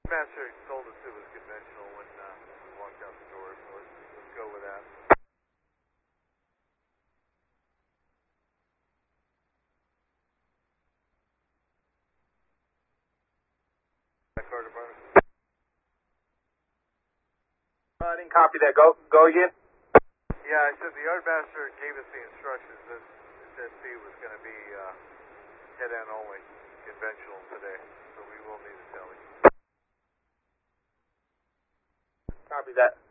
Master told us it was conventional when we walked out the door, so let's go with that. Carter Barnes. I didn't copy that. Go again. Yeah, I said the Yardmaster gave us the instructions that SSP was going to be head-end only, conventional today, so we will need a tele. Copy that.